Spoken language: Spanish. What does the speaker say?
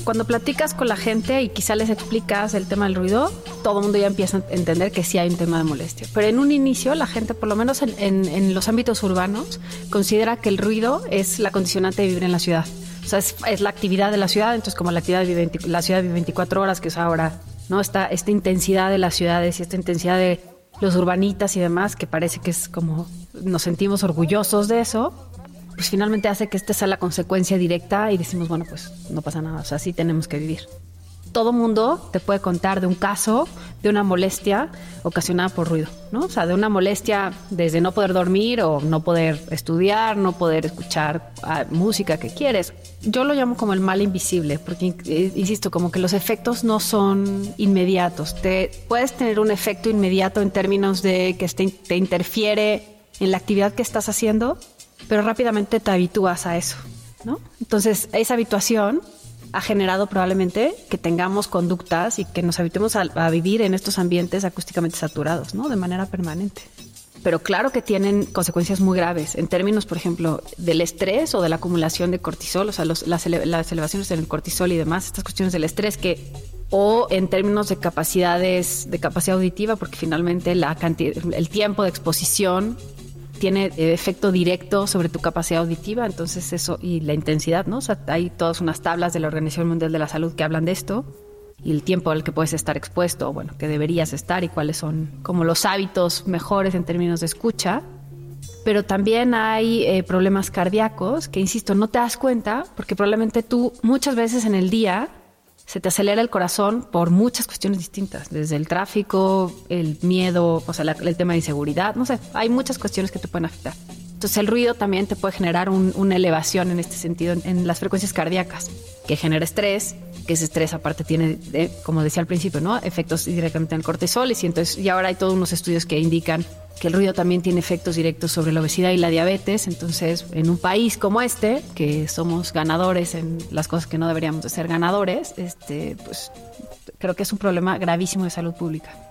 cuando platicas con la gente y quizá les explicas el tema del ruido, todo el mundo ya empieza a entender que sí hay un tema de molestia. Pero en un inicio la gente, por lo menos en los ámbitos urbanos, considera que el ruido es la condicionante de vivir en la ciudad. O sea, es la actividad de la ciudad, entonces como la ciudad vive 24 horas, que es ahora, ¿no? Esta intensidad de las ciudades y esta intensidad de los urbanitas y demás, que parece que es como nos sentimos orgullosos de eso, pues finalmente hace que esta sea la consecuencia directa y decimos, bueno, pues no pasa nada, o sea, así tenemos que vivir. Todo mundo te puede contar de un caso de una molestia ocasionada por ruido, ¿no? O sea, de una molestia desde no poder dormir o no poder estudiar, no poder escuchar música que quieres. Yo lo llamo como el mal invisible, porque, insisto, como que los efectos no son inmediatos. Puedes tener un efecto inmediato en términos de que te interfiere en la actividad que estás haciendo, pero rápidamente te habitúas a eso, ¿no? Entonces, esa habituación ha generado probablemente que tengamos conductas y que nos habituemos a vivir en estos ambientes acústicamente saturados, ¿no? De manera permanente. Pero claro que tienen consecuencias muy graves en términos, por ejemplo, del estrés o de la acumulación de cortisol, o sea, las elevaciones en el cortisol y demás, estas cuestiones del estrés o en términos de capacidad auditiva, porque finalmente el tiempo de exposición tiene efecto directo sobre tu capacidad auditiva, entonces eso, y la intensidad, ¿no? O sea, hay todas unas tablas de la Organización Mundial de la Salud que hablan de esto, y el tiempo al que puedes estar expuesto, o bueno, que deberías estar, y cuáles son como los hábitos mejores en términos de escucha. Pero también hay problemas cardíacos que, insisto, no te das cuenta, porque probablemente tú muchas veces en el día se te acelera el corazón por muchas cuestiones distintas, desde el tráfico, el miedo, o sea, el tema de inseguridad, no sé, hay muchas cuestiones que te pueden afectar. Entonces el ruido también te puede generar una elevación en este sentido en las frecuencias cardíacas, que genera estrés, que ese estrés aparte tiene, como decía al principio, ¿no? Efectos directamente en el cortisol, y ahora hay todos unos estudios que indican que el ruido también tiene efectos directos sobre la obesidad y la diabetes. Entonces, en un país como este, que somos ganadores en las cosas que no deberíamos de ser ganadores, pues creo que es un problema gravísimo de salud pública.